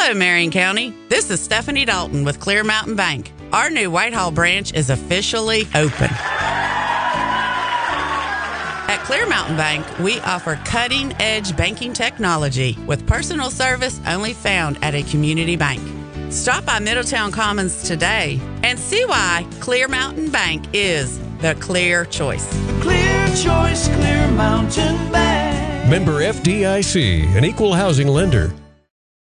Hello, Marion County. This is Stephanie Dalton with Clear Mountain Bank. Our new Whitehall branch is officially open. At Clear Mountain Bank, we offer cutting-edge banking technology with personal service only found at a community bank. Stop by Middletown Commons today and see why Clear Mountain Bank is the clear choice. The clear choice, Clear Mountain Bank. Member FDIC, an equal housing lender.